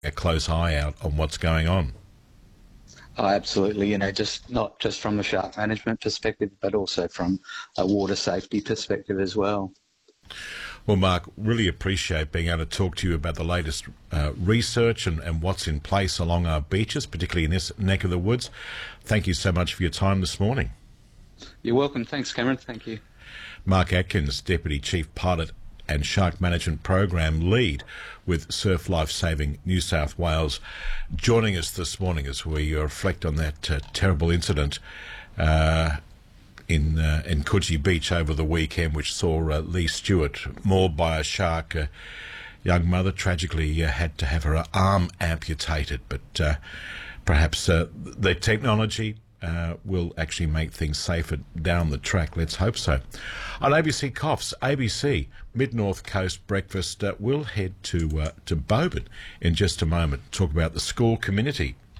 a close eye out on what's going on. Oh, absolutely. Just not just from a shark management perspective, but also from a water safety perspective as well. Well, Mark, really appreciate being able to talk to you about the latest research and what's in place along our beaches, particularly in this neck of the woods. Thank you so much for your time this morning. You're welcome. Thanks, Cameron. Thank you. Mark Atkins, Deputy Chief Pilot and Shark Management Program Lead with Surf Life Saving New South Wales, joining us this morning as we reflect on that terrible incident in Coogee Beach over the weekend, which saw Lee Stewart mauled by a shark. A young mother tragically had to have her arm amputated, but perhaps the technology will actually make things safer down the track. Let's hope so. On ABC Coffs, ABC Mid-North Coast Breakfast, we'll head to Boban in just a moment, talk about the school community